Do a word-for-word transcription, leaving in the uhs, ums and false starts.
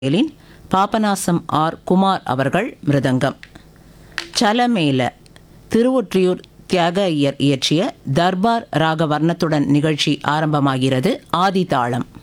இலின் Papanasam R Kumar அவர்கள் மிருதங்கம். சலமேல திருவொற்றியூர் தியாக ஐயர் இயற்றிய தர்பார் ராக வர்ணத்துடன் நிகழ்ச்சி ஆரம்பமாகிறது. ஆதிதாளம்.